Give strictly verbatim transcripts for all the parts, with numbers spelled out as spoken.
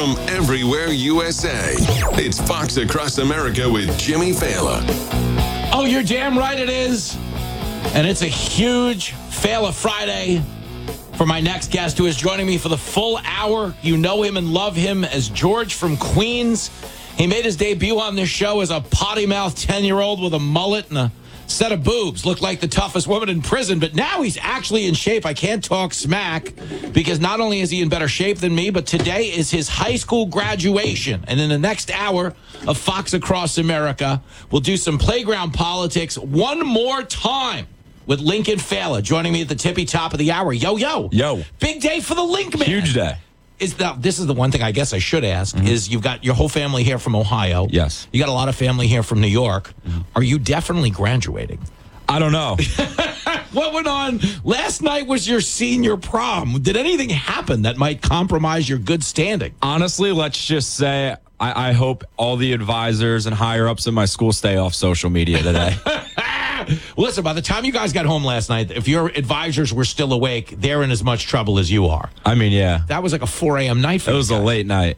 from everywhere U S A. It's Fox Across America with Jimmy Fallon. Oh, you're damn right it is. And it's a huge Fallon Friday for my next guest who is joining me for the full hour. You know him and love him as George from Queens. He made his debut on this show as a potty-mouthed ten-year-old with a mullet and a set of boobs. Looked like the toughest woman in prison, but now he's actually in shape. I can't talk smack because not only is he in better shape than me, but today is his high school graduation. And in the next hour of Fox Across America, we'll do some playground politics one more time with Lincoln Fallon joining me at the tippy top of the hour. Yo, yo. Yo. Big day for the Link Man. Huge day. Is that, this is the one thing I guess I should ask, mm-hmm. is you've got your whole family here from Ohio. Yes. You got a lot of family here from New York. Mm-hmm. Are you definitely graduating? I don't know. What went on? Last night was your senior prom. Did anything happen that might compromise your good standing? Honestly, let's just say I, I hope all the advisors and higher-ups in my school stay off social media today. Well, listen, by the time you guys got home last night, if your advisors were still awake, they're in as much trouble as you are. I mean, yeah. That was like a four a.m. night for you. It was guys. a late night.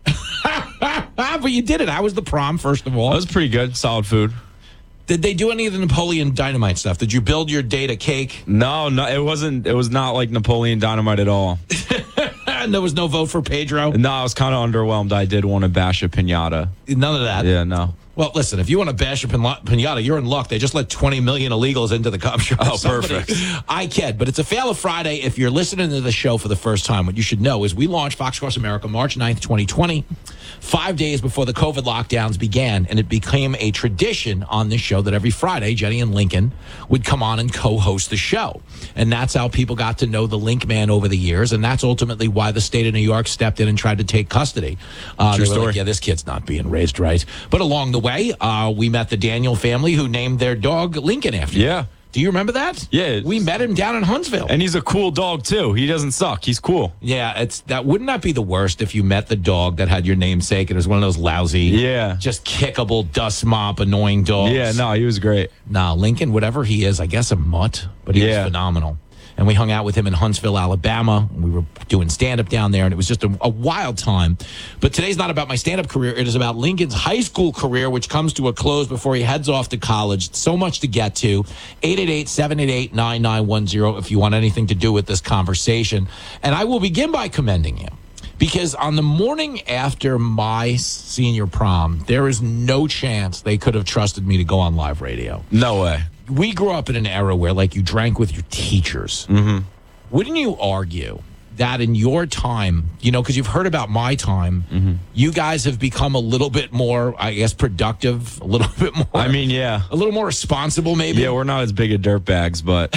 But you did it. How was the prom, first of all? It was pretty good. Solid food. Did they do any of the Napoleon Dynamite stuff? Did you build your date a cake? No, no, it wasn't. It was not like Napoleon Dynamite at all. And there was no vote for Pedro? No, I was kind of underwhelmed. I did want to bash a piñata. None of that? Yeah, no. Well, listen, if you want to bash a piñata, you're in luck. They just let twenty million illegals into the cup. Sure, oh, somebody, perfect. I kid, but it's a Fallon Friday. If you're listening to the show for the first time, what you should know is we launched Fox Across America March ninth, twenty twenty, five days before the COVID lockdowns began, and it became a tradition on this show that every Friday, Jenny and Lincoln would come on and co-host the show. And that's how people got to know the Link Man over the years, and that's ultimately why the state of New York stepped in and tried to take custody. Uh, True they were story. like, yeah, this kid's not being raised right. But along the way, uh, we met the Daniel family who named their dog Lincoln after Yeah. you. Do you remember that? Yeah. We met him down in Huntsville. And he's a cool dog, too. He doesn't suck. He's cool. Yeah, it's that wouldn't that be the worst if you met the dog that had your namesake and it was one of those lousy, Yeah. just kickable, dust mop, annoying dogs? Yeah, no, he was great. Nah, Lincoln, whatever he is, I guess a mutt, but he Yeah. was phenomenal. And we hung out with him in Huntsville, Alabama. We were doing stand-up down there, and it was just a, a wild time. But today's not about my stand-up career. It is about Lincoln's high school career, which comes to a close before he heads off to college. So much to get to. eight eight eight, seven eight eight, nine nine one zero if you want anything to do with this conversation. And I will begin by commending him. Because on the morning after my senior prom, there is no chance they could have trusted me to go on live radio. No way. We grew up in an era where, like, you drank with your teachers. Mm-hmm. Wouldn't you argue that in your time, you know, because you've heard about my time, mm-hmm. you guys have become a little bit more, I guess, productive, a little bit more. I mean, yeah. A little more responsible, maybe. Yeah, we're not as big of dirtbags, but.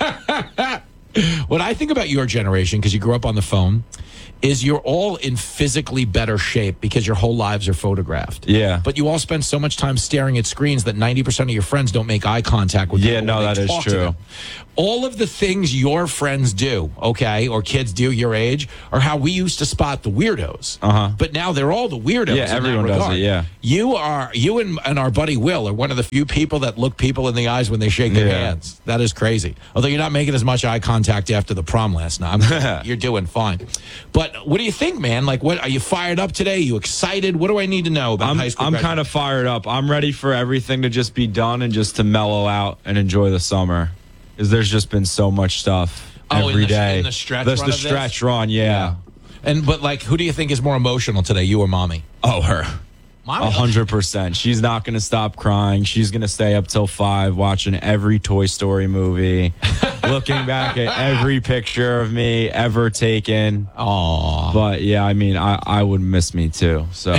What I think about your generation, because you grew up on the phone, is you're all in physically better shape because your whole lives are photographed. Yeah. But you all spend so much time staring at screens that ninety percent of your friends don't make eye contact with you. Yeah, no, that is true. All of the things your friends do, okay, or kids do your age, are how we used to spot the weirdos. Uh-huh. But now they're all the weirdos. Yeah, in everyone that does regard. it, yeah. You are, you and, and our buddy Will are one of the few people that look people in the eyes when they shake their Yeah. hands. That is crazy. Although you're not making as much eye contact after the prom last night. I'm, you're doing fine. But what do you think, man? Like, what are you fired up today? Are you excited? What do I need to know about I'm, high school? I'm graduation? kind of fired up. I'm ready for everything to just be done and just to mellow out and enjoy the summer. Because there's just been so much stuff oh, every in the, day. In the stretch There's run the of stretch this? run, yeah. yeah. And but like, who do you think is more emotional today, you or mommy? Oh, her. Mommy. A hundred percent. She's not going to stop crying. She's going to stay up till five watching every Toy Story movie, looking back at every picture of me ever taken. Aww. But yeah, I mean, I, I would miss me too. So.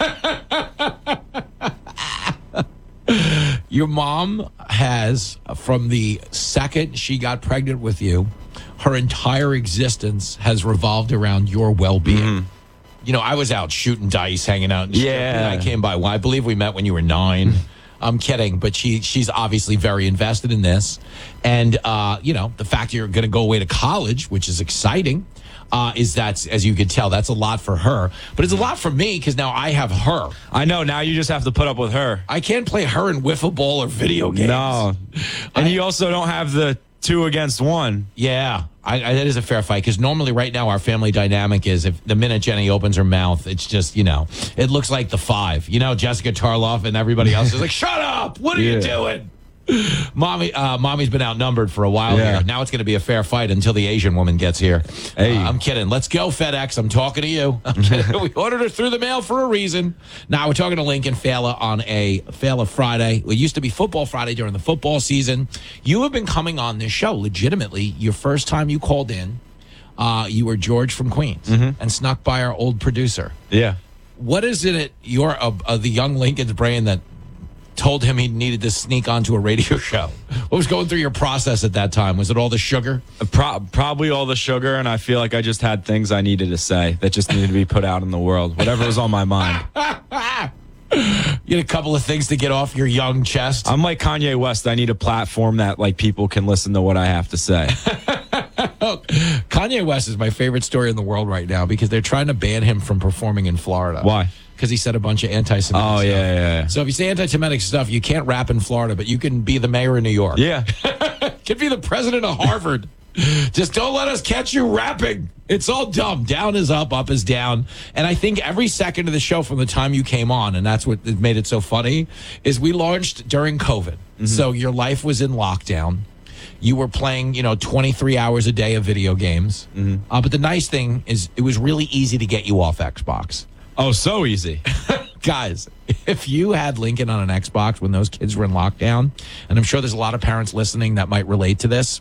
Your mom has, from the second she got pregnant with you, her entire existence has revolved around your well-being. Mm-hmm. You know, I was out shooting dice, hanging out. And yeah. I came by. Well, I believe we met when you were nine. I'm kidding, but she she's obviously very invested in this. And, uh, you know, the fact you're going to go away to college, which is exciting, uh, is that, as you can tell, that's a lot for her. But it's a lot for me because now I have her. I know. Now you just have to put up with her. I can't play her in wiffle ball or video games. No. And I, you also don't have the two against one. Yeah. I, I, that is a fair fight because normally right now our family dynamic is if the minute Jenny opens her mouth, it's just, you know, it looks like the five. You know, Jessica Tarloff and everybody else is like, shut up. What are Yeah. you doing? Mommy, uh, mommy's been outnumbered for a while Yeah. here. Now it's going to be a fair fight until the Asian woman gets here. Hey. Uh, I'm kidding. Let's go, FedEx. I'm talking to you. I'm kidding. We ordered her through the mail for a reason. Now we're talking to Lincoln Fela on a Fela Friday. It used to be Football Friday during the football season. You have been coming on this show legitimately. Your first time you called in, uh, you were George from Queens and snuck by our old producer. Yeah. What is it at your uh, uh, the young Lincoln's brain that told him he needed to sneak onto a radio show? What was going through your process at that time? Was it all the sugar? Pro- probably all the sugar, and I feel like I just had things I needed to say that just needed to be put out in the world. Whatever was on my mind. You had a couple of things to get off your young chest. I'm like Kanye West. I need a platform that like people can listen to what I have to say. Kanye West is my favorite story in the world right now because they're trying to ban him from performing in Florida. Why? Because he said a bunch of anti-Semitic Oh, stuff. yeah, yeah, yeah. So if you say anti-Semitic stuff, you can't rap in Florida, but you can be the mayor of New York. Yeah. Could be the president of Harvard. Just don't let us catch you rapping. It's all dumb. Down is up, up is down. And I think every second of the show from the time you came on, and that's what made it so funny, is we launched during COVID. Mm-hmm. So your life was in lockdown. You were playing, you know, twenty-three hours a day of video games. Mm-hmm. Uh, but the nice thing is it was really easy to get you off Xbox. Oh, so easy. Guys, if you had Lincoln on an Xbox when those kids were in lockdown, and I'm sure there's a lot of parents listening that might relate to this,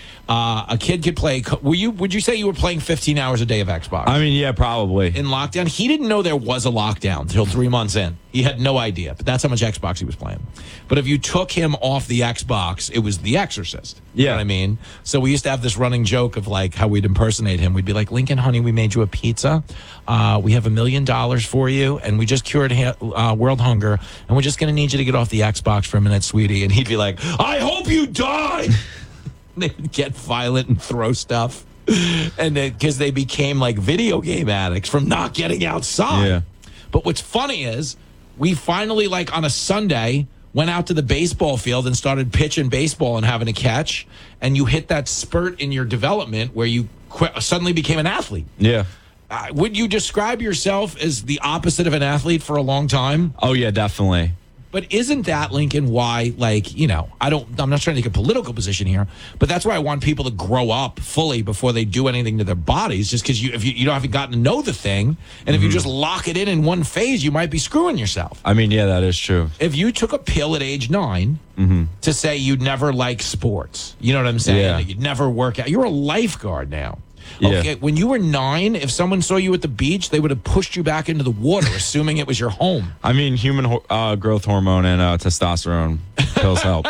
uh, a kid could play. Were you? Would you say you were playing fifteen hours a day of Xbox? I mean, yeah, probably. In lockdown, he didn't know there was a lockdown until three months in. He had no idea, but that's how much Xbox he was playing. But if you took him off the Xbox, it was The Exorcist. You Yeah. know what I mean? So we used to have this running joke of like how we'd impersonate him. We'd be like, Lincoln, honey, we made you a pizza. Uh, we have a million dollars for you, and we just cured ha- uh, world hunger, and we're just going to need you to get off the Xbox for a minute, sweetie. And he'd be like, I hope you die. They would get violent and throw stuff. And because they became like video game addicts from not getting outside. Yeah. But what's funny is we finally, like on a Sunday, went out to the baseball field and started pitching baseball and having a catch. And you hit that spurt in your development where you qu- suddenly became an athlete. Yeah. Uh, would you describe yourself as the opposite of an athlete for a long time? Oh, yeah, definitely. But isn't that, Lincoln, why, like, you know, I don't, I'm not trying to take a political position here, but that's why I want people to grow up fully before they do anything to their bodies, just because you, if you, you don't haven't gotten to know the thing, and if you just lock it in in one phase, you might be screwing yourself. I mean, yeah, that is true. If you took a pill at age nine to say you'd never like sports, you know what I'm saying? Yeah. You'd never work out. You're a lifeguard now. Yeah. Okay, when you were nine, if someone saw you at the beach, they would have pushed you back into the water, assuming it was your home. I mean, human ho- uh, growth hormone and uh, testosterone pills help.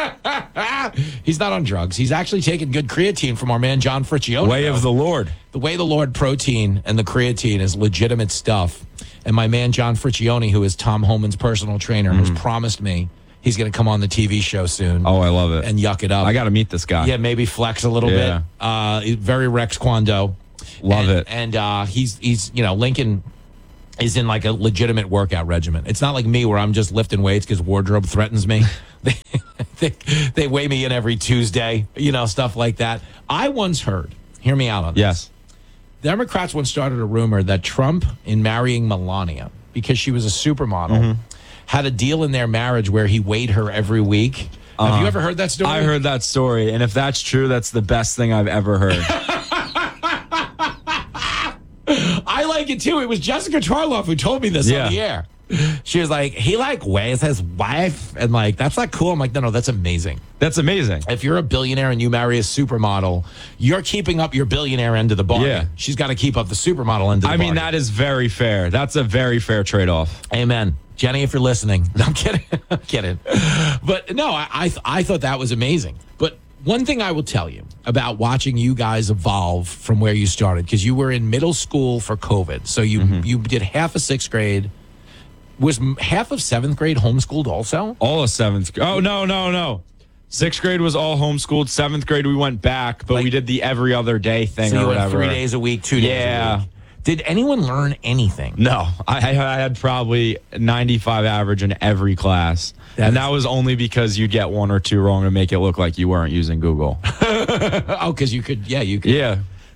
He's not on drugs. He's actually taking good creatine from our man John Friccione. Way of the Lord. The Way of the Lord protein and the creatine is legitimate stuff. And my man John Friccione, who is Tom Homan's personal trainer, has promised me he's going to come on the T V show soon. Oh, I love it. And yuck it up. I got to meet this guy. Yeah, maybe flex a little Yeah. bit. Uh, very Rex Kwando. Love and, it. And uh, he's, he's, you know, Lincoln is in like a legitimate workout regimen. It's not like me where I'm just lifting weights because wardrobe threatens me. they, they, they weigh me in every Tuesday, you know, stuff like that. I once heard, hear me out on this. Yes. Democrats once started a rumor that Trump, in marrying Melania, because she was a supermodel, Mm-hmm. had a deal in their marriage where he weighed her every week. Have you ever heard that story? I heard that story, and if that's true, that's the best thing I've ever heard. I like it too. It was Jessica Tarloff who told me this Yeah. on the air. She was like, he like weighs his wife, and like that's not cool. I'm like, no, no, that's amazing. That's amazing. If you're a billionaire and you marry a supermodel, you're keeping up your billionaire end of the bargain. Yeah. She's got to keep up the supermodel end of the I mean, bargain. that is very fair. That's a very fair trade-off. Amen. Jenny, if you're listening. No, I'm kidding. I'm kidding. But no, I I, th- I thought that was amazing. But one thing I will tell you about watching you guys evolve from where you started, because you were in middle school for COVID. So you, Mm-hmm. you did half of sixth grade. Was m- half of seventh grade homeschooled also? All of seventh. Oh, no, no, no. Sixth grade was all homeschooled. Seventh grade, we went back, but Like- we did the every other day thing So or you went whatever. three days a week, two days Yeah. a week. Did anyone learn anything? No, I, I I had probably ninety-five average in every class. That and is- that was only because you'd get one or two wrong to make it look like you weren't using Google. Oh, because you could, yeah, you could. Yeah,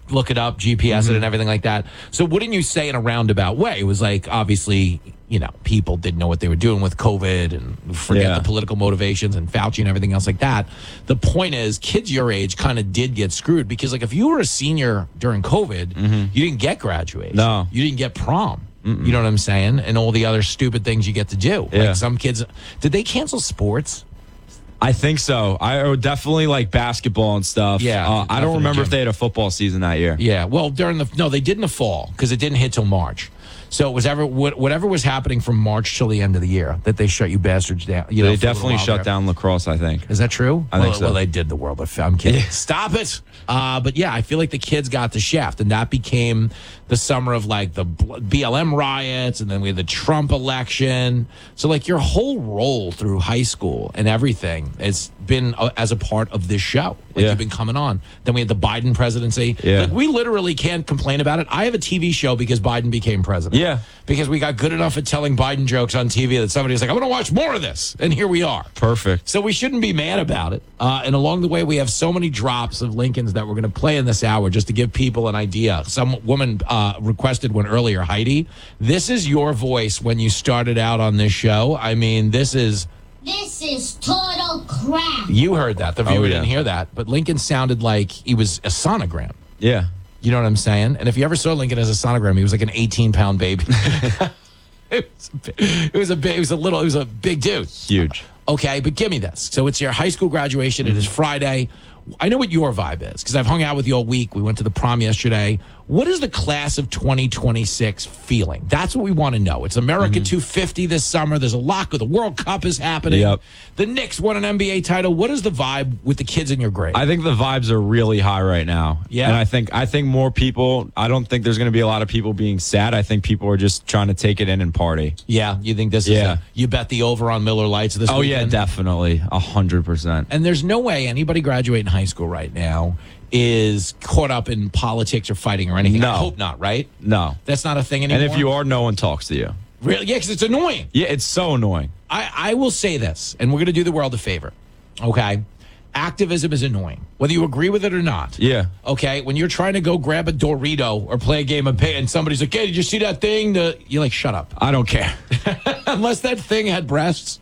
look it up, G P S Mm-hmm. it and everything like that. So wouldn't you say in a roundabout way? It was like, obviously, you know, people didn't know what they were doing with COVID and forget Yeah. the political motivations and Fauci and everything else like that. The point is, kids your age kind of did get screwed because, like, if you were a senior during COVID, you didn't get graduation. No. You didn't get prom. You know what I'm saying? And all the other stupid things you get to do. Yeah. Like some kids, did they cancel sports? I think so. I would definitely like basketball and stuff. Yeah, Uh, I definitely don't remember gym. if they had a football season that year. Yeah, well, during the no, they did in the fall because it didn't hit till March. So it was ever what- whatever was happening from March till the end of the year that they shut you bastards down. You know, They for a little definitely while shut there. down lacrosse, I think. Is that true? I think well, so. Well, they did the world, but I'm kidding. Stop it. Uh, but yeah, I feel like the kids got the shaft, and that became the summer of like the B L M riots, and then we had the Trump election. So like your whole role through high school and everything has been uh, as a part of this show. Like Yeah. you've been coming on. Then we had the Biden presidency. Yeah. Like we literally can't complain about it. I have a T V show because Biden became president. Yeah. Because we got good enough at telling Biden jokes on T V that somebody was like, I'm going to watch more of this. And here we are. Perfect. So we shouldn't be mad about it. Uh, and along the way, we have so many drops of Lincolns that we're going to play in this hour just to give people an idea. Some woman uh, requested one earlier, Heidi. This is your voice when you started out on this show. I mean, this is... This is total crap. You heard that. The viewer Oh, yeah. didn't hear that. But Lincoln sounded like he was a sonogram. Yeah. You know what I'm saying? And if you ever saw Lincoln as a sonogram, he was like an eighteen-pound baby. it, was a, big- it was a big, it was a little, it was a big dude. Huge. Okay, but give me this. So it's your high school graduation. It is Friday. I know what your vibe is because I've hung out with you all week. We went to the prom yesterday. What is the class of twenty twenty-six feeling? That's what we want to know. It's America two fifty this summer. There's a lot of the World Cup is happening. Yep. The Knicks won an N B A title. What is the vibe with the kids in your grade? I think the vibes are really high right now. Yeah. And I think I think more people, I don't think there's going to be a lot of people being sad. I think people are just trying to take it in and party. yeah, you think this is Yeah. a, you bet the over on Miller Lights this Oh, yeah, weekend? definitely. A hundred percent. And there's no way anybody graduating high school right now is caught up in politics or fighting or anything. No. I hope not, right? No. That's not a thing anymore. And if you are, no one talks to you. Really? Yeah, because it's annoying. Yeah, it's so annoying. I, I will say this, and we're going to do the world a favor, okay? Activism is annoying, whether you agree with it or not. Yeah. Okay? When you're trying to go grab a Dorito or play a game of pay, and somebody's like, hey, did you see that thing? The, you're like, shut up. I don't care. Unless that thing had breasts.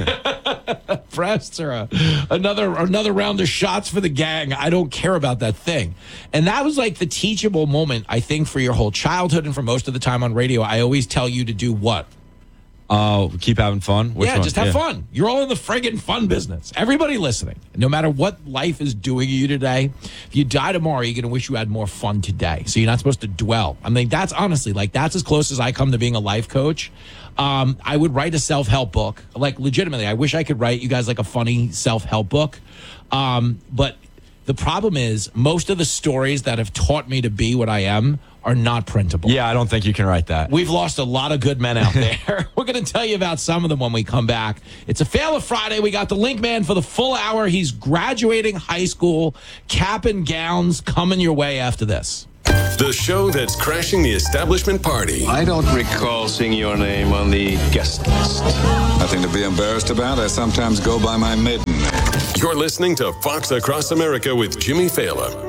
breasts or a, another another round of shots for the gang. I don't care about that thing. And that was like the teachable moment, I think, for your whole childhood and for most of the time on radio. I always tell you to do what? Oh, keep having fun. Which yeah, one? just have Yeah. fun. You're all in the friggin' fun business. Everybody listening, no matter what life is doing to you today, if you die tomorrow, you're going to wish you had more fun today. So you're not supposed to dwell. I mean, that's honestly, like, that's as close as I come to being a life coach. Um, I would write a self-help book. Like, legitimately, I wish I could write you guys, like, a funny self-help book. Um, but the problem is, most of the stories that have taught me to be what I am are not printable. Yeah, I don't think you can write that. We've lost a lot of good men out there. We're going to tell you about some of them when we come back. It's a fail of Friday. We got the Link Man for the full hour. He's graduating high school. Cap and gowns coming your way after this. The show that's crashing the establishment party. I don't recall seeing your name on the guest list. Nothing to be embarrassed about. I sometimes go by my maiden name. You're listening to Fox Across America with Jimmy Fallon.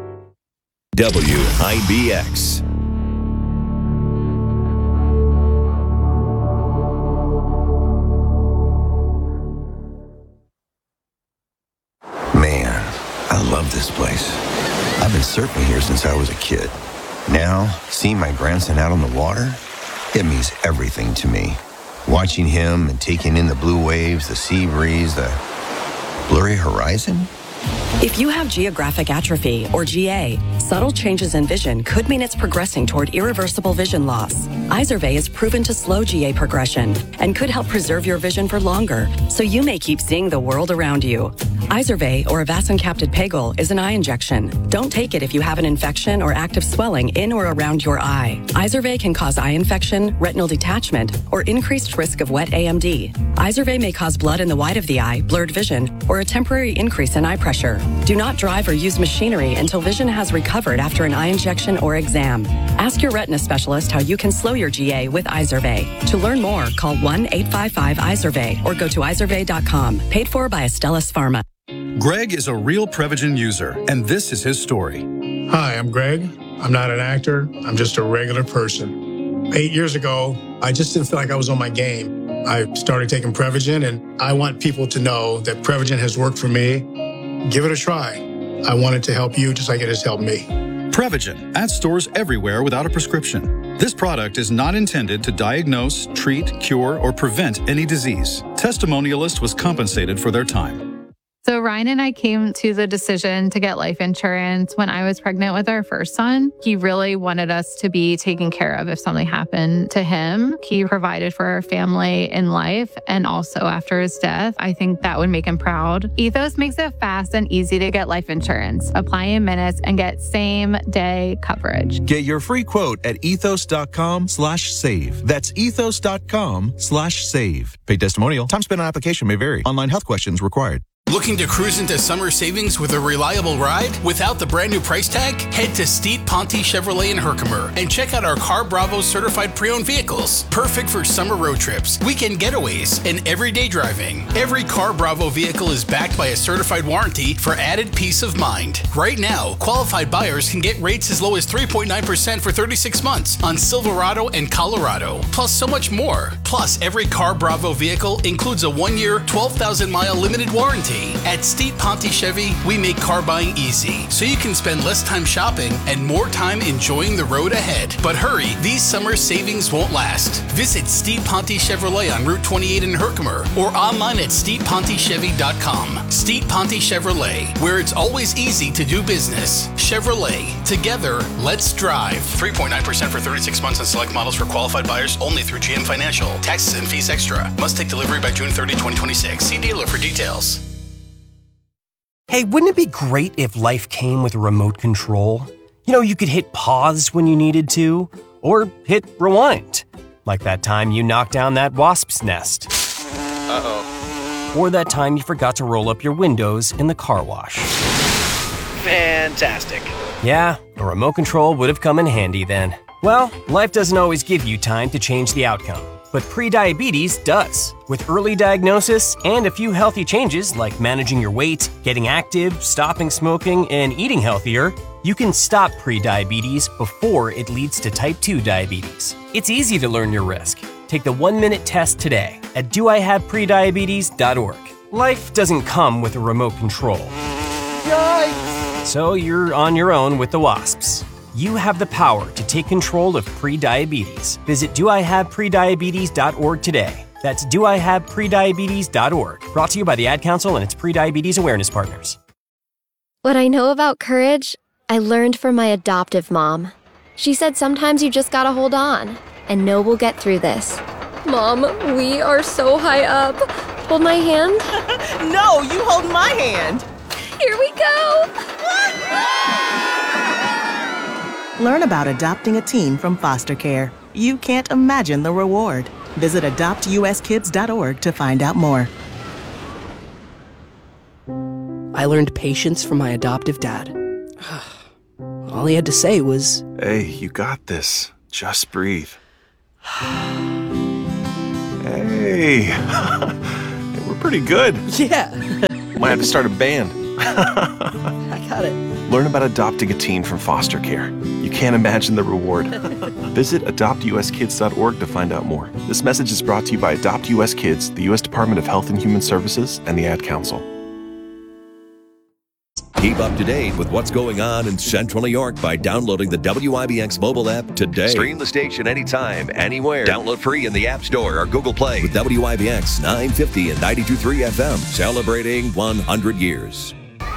W I B X. Man, I love this place. I've been surfing here since I was a kid. Now, seeing my grandson out on the water, it means everything to me. Watching him and taking in the blue waves, the sea breeze, the blurry horizon. If you have geographic atrophy, or G A, subtle changes in vision could mean it's progressing toward irreversible vision loss. Izervay is proven to slow G A progression and could help preserve your vision for longer, so you may keep seeing the world around you. Izervay, or avacincaptad pegol, is an eye injection. Don't take it if you have an infection or active swelling in or around your eye. Izervay can cause eye infection, retinal detachment, or increased risk of wet A M D. Izervay may cause blood in the white of the eye, blurred vision, or a temporary increase in eye pressure. Do not drive or use machinery until vision has recovered after an eye injection or exam. Ask your retina specialist how you can slow your G A with Izervay. To learn more, call one eight five five Izervay or go to izervay dot com. Paid for by Astellas Pharma. Greg is a real Prevagen user, and this is his story. Hi, I'm Greg. I'm not an actor. I'm just a regular person. Eight years ago, I just didn't feel like I was on my game. I started taking Prevagen, and I want people to know that Prevagen has worked for me. Give it a try. I want it to help you just like it has helped me. Prevagen at stores everywhere without a prescription. This product is not intended to diagnose, treat, cure, or prevent any disease. Testimonialist was compensated for their time. So Ryan and I came to the decision to get life insurance when I was pregnant with our first son. He really wanted us to be taken care of if something happened to him. He provided for our family in life and also after his death. I think that would make him proud. Ethos makes it fast and easy to get life insurance. Apply in minutes and get same day coverage. Get your free quote at ethos.com slash save. That's ethos.com slash save. Paid testimonial. Time spent on application may vary. Online health questions required. Looking to cruise into summer savings with a reliable ride without the brand new price tag? Head to Steed Ponte Chevrolet in Herkimer and check out our Car Bravo certified pre-owned vehicles. Perfect for summer road trips, weekend getaways, and everyday driving. Every Car Bravo vehicle is backed by a certified warranty for added peace of mind. Right now, qualified buyers can get rates as low as three point nine percent for thirty-six months on Silverado and Colorado, plus so much more. Plus, every Car Bravo vehicle includes a one-year, twelve thousand mile limited warranty. At Steed Ponte Chevy, we make car buying easy, so you can spend less time shopping and more time enjoying the road ahead. But hurry, these summer savings won't last. Visit Steed Ponte Chevrolet on Route twenty-eight in Herkimer or online at steed ponte chevy dot com. Steed Ponte Chevrolet, where it's always easy to do business. Chevrolet, together, let's drive. three point nine percent for thirty-six months on select models for qualified buyers only through G M Financial. Taxes and fees extra. Must take delivery by June thirtieth, twenty twenty-six. See dealer for details. Hey, wouldn't it be great if life came with a remote control? You know, you could hit pause when you needed to, or hit rewind. Like that time you knocked down that wasp's nest. Uh-oh. Or that time you forgot to roll up your windows in the car wash. Fantastic. Yeah, a remote control would have come in handy then. Well, life doesn't always give you time to change the outcome. But prediabetes does. With early diagnosis and a few healthy changes like managing your weight, getting active, stopping smoking, and eating healthier, you can stop prediabetes before it leads to type two diabetes. It's easy to learn your risk. Take the one-minute test today at do I have prediabetes dot org. Life doesn't come with a remote control. Yikes! So you're on your own with the wasps. You have the power to take control of prediabetes. Visit do I have prediabetes dot org today. That's do I have prediabetes dot org. Brought to you by the Ad Council and its Prediabetes Awareness Partners. What I know about courage, I learned from my adoptive mom. She said sometimes you just gotta hold on and know we'll get through this. Mom, we are so high up. Hold my hand. No, you hold my hand. Here we go. Learn about adopting a teen from foster care. You can't imagine the reward. Visit adopt u s kids dot org to find out more. I learned patience from my adoptive dad. All he had to say was, "Hey, you got this. Just breathe." Hey, we're pretty good. Yeah. Might have to start a band. I got it. Learn about adopting a teen from foster care. You can't imagine the reward. Visit adopt u s kids dot org to find out more. This message is brought to you by Adopt U S Kids, the U S Department of Health and Human Services, and the Ad Council. Keep up to date with what's going on in Central New York by downloading the W I B X mobile app today. Stream the station anytime, anywhere. Download free in the App Store or Google Play with W I B X nine fifty and ninety-two point three F M, celebrating one hundred years.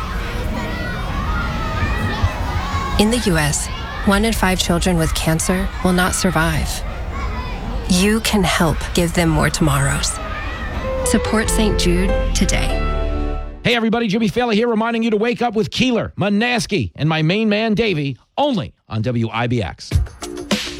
In the U S, one in five children with cancer will not survive. You can help give them more tomorrows. Support Saint Jude today. Hey, everybody, Jimmy Fallon here, reminding you to wake up with Keeler, Manaski, and my main man, Davey, only on W I B X.